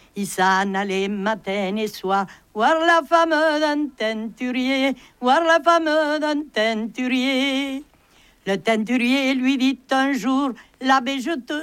Il s'en allait matin et soir voir la femme d'un teinturier, voir la femme d'un teinturier. Le teinturier lui dit un jour, l'abbé, je te